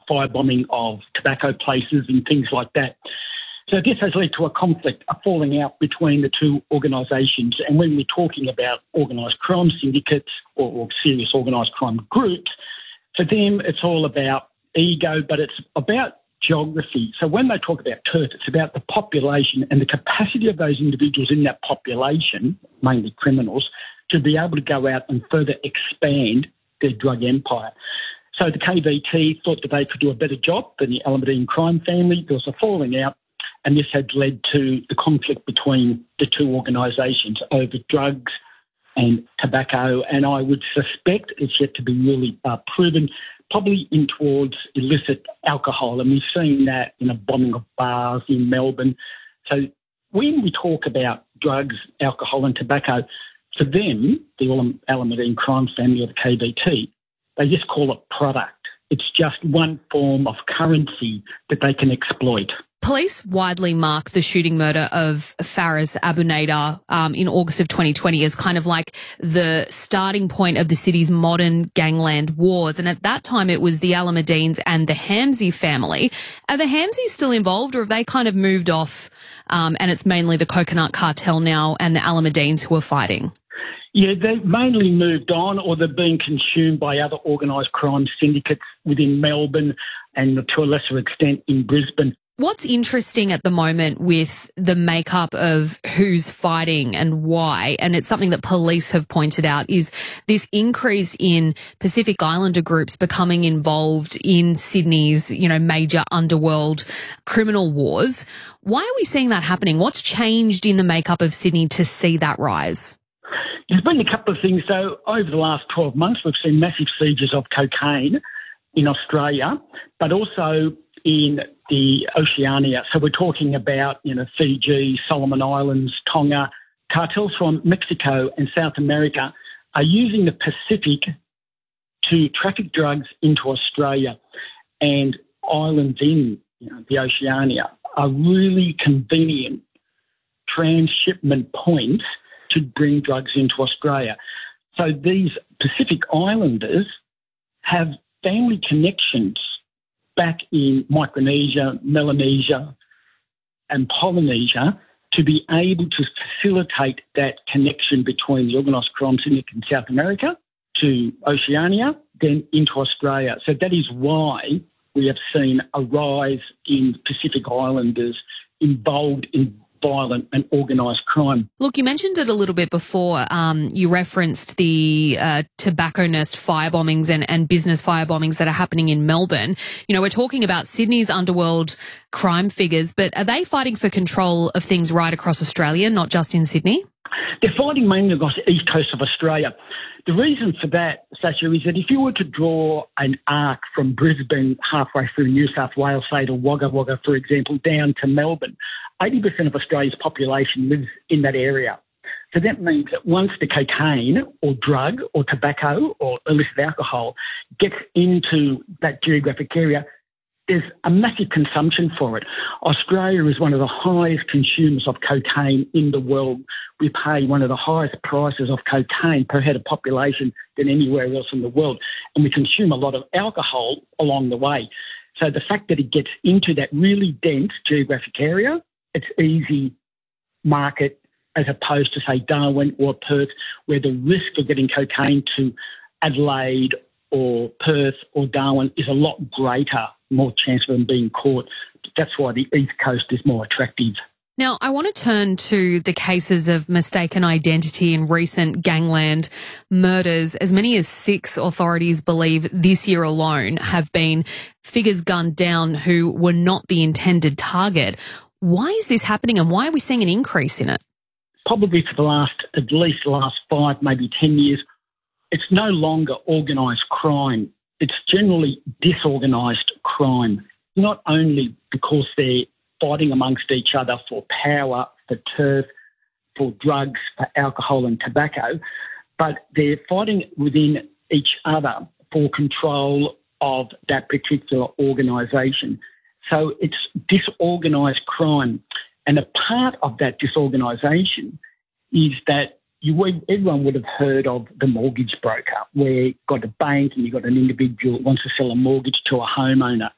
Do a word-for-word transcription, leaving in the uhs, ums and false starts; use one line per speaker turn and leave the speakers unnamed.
firebombing of tobacco places and things like that. So this has led to a conflict, a falling out between the two organisations. And when we're talking about organised crime syndicates or, or serious organised crime groups, for them it's all about ego, but it's about geography. So when they talk about turf, it's about the population and the capacity of those individuals in that population, mainly criminals, to be able to go out and further expand their drug empire. So the K V T thought that they could do a better job than the Alameddine crime family. There was a falling out, and this had led to the conflict between the two organisations over drugs and tobacco. And I would suspect it's yet to be really uh, proven, probably in towards illicit alcohol. And we've seen that in a bombing of bars in Melbourne. So when we talk about drugs, alcohol and tobacco, for them, the Alameddine crime family or the K V T, they just call it product. It's just one form of currency that they can exploit.
Police widely mark the shooting murder of Faris Abu Nader um, in August of twenty twenty as kind of like the starting point of the city's modern gangland wars. And at that time, it was the Alameddines and the Hamzy family. Are the Hamzys still involved, or have they kind of moved off um, and it's mainly the Coconut Cartel now and the Alameddines who are fighting?
Yeah, they've mainly moved on, or they're being consumed by other organised crime syndicates within Melbourne and to a lesser extent in Brisbane.
What's interesting at the moment with the makeup of who's fighting and why, and it's something that police have pointed out, is this increase in Pacific Islander groups becoming involved in Sydney's, you know, major underworld criminal wars. Why are we seeing that happening? What's changed in the makeup of Sydney to see that rise?
There's been a couple of things. So over the last twelve months, we've seen massive sieges of cocaine in Australia, but also in the Oceania. So we're talking about, you know, Fiji, Solomon Islands, Tonga. Cartels from Mexico and South America are using the Pacific to traffic drugs into Australia, and islands in, you know, the Oceania are really convenient transshipment points to bring drugs into Australia. So these Pacific Islanders have family connections back in Micronesia, Melanesia and Polynesia to be able to facilitate that connection between the organised crime syndicate in South America to Oceania, then into Australia. So that is why we have seen a rise in Pacific Islanders involved in violent and organised crime.
Look, you mentioned it a little bit before. Um, you referenced the uh, tobacco nest firebombings and, and business firebombings that are happening in Melbourne. You know, we're talking about Sydney's underworld crime figures, but are they fighting for control of things right across Australia, not just in Sydney?
They're fighting mainly across the east coast of Australia. The reason for that, Sasha, is that if you were to draw an arc from Brisbane halfway through New South Wales, say to Wagga Wagga, for example, down to Melbourne, eighty percent of Australia's population lives in that area. So that means that once the cocaine or drug or tobacco or illicit alcohol gets into that geographic area, there's a massive consumption for it. Australia is one of the highest consumers of cocaine in the world. We pay one of the highest prices of cocaine per head of population than anywhere else in the world. And we consume a lot of alcohol along the way. So the fact that it gets into that really dense geographic area, it's easy market as opposed to, say, Darwin or Perth, where the risk of getting cocaine to Adelaide or Perth or Darwin is a lot greater, more chance of them being caught. That's why the East Coast is more attractive.
Now, I want to turn to the cases of mistaken identity in recent gangland murders. As many as six authorities believe this year alone have been figures gunned down who were not the intended target. Why is this happening, and why are we seeing an increase in it?
Probably for the last, at least the last five, maybe ten years, it's no longer organised crime. It's generally disorganised crime, not only because they're fighting amongst each other for power, for turf, for drugs, for alcohol and tobacco, but they're fighting within each other for control of that particular organisation. So it's disorganised crime. And a part of that disorganisation is that you would, everyone would have heard of the mortgage broker, where you've got a bank and you've got an individual who wants to sell a mortgage to a homeowner.